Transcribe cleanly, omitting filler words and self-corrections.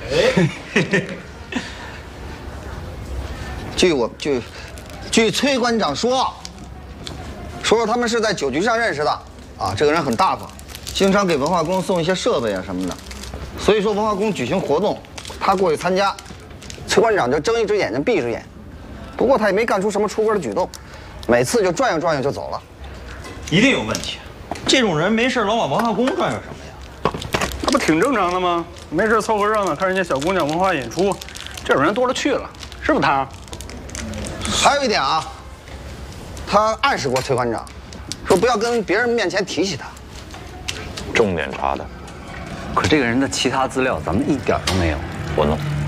据崔馆长说他们是在酒局上认识的啊。这个人很大方，经常给文化宫送一些设备啊什么的。所以说文化宫举行活动，他过去参加，崔馆长就睁一只眼睛闭一只眼。不过他也没干出什么出格的举动，每次就转悠转悠就走了。 一定有问题，这种人没事老往文化宫转悠什么呀？ 那不挺正常的吗？没事凑合热闹，看人家小姑娘文化演出，这种人多了去了，是不他？ 还有一点啊，他暗示过崔馆长，说不要跟别人面前提起他。 重点查的， 可这个人的其他资料咱们一点都没有。 我弄。